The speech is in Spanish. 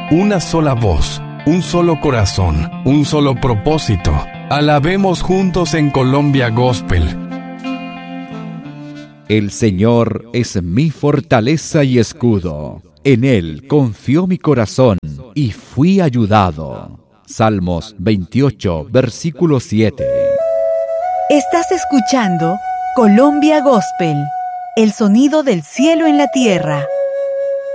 una sola voz, un solo corazón, un solo propósito. Alabemos juntos en Colombia Gospel. El Señor es mi fortaleza y escudo. En Él confió mi corazón y fui ayudado. Salmos 28, versículo 7. Estás escuchando Colombia Gospel, el sonido del cielo en la tierra.